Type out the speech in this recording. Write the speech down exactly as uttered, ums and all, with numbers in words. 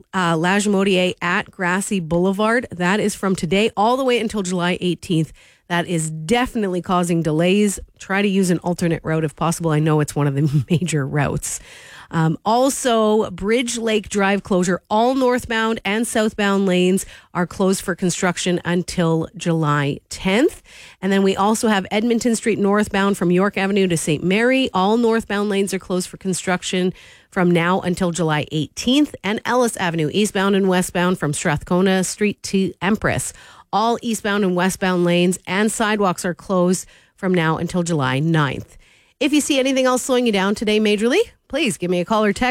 uh, La Jamodier at Grassy Boulevard. That is from today all the way until July eighteenth. That is definitely causing delays. Try to use an alternate route if possible. I know it's one of the major routes. Um, also, Bridge Lake Drive closure. All northbound and southbound lanes are closed for construction until July tenth. And then we also have Edmonton Street northbound from York Avenue to Saint Mary. All northbound lanes are closed for construction from now until July eighteenth. And Ellis Avenue eastbound and westbound from Strathcona Street to Empress. All eastbound and westbound lanes and sidewalks are closed from now until July ninth. If you see anything else slowing you down today majorly, please give me a call or text.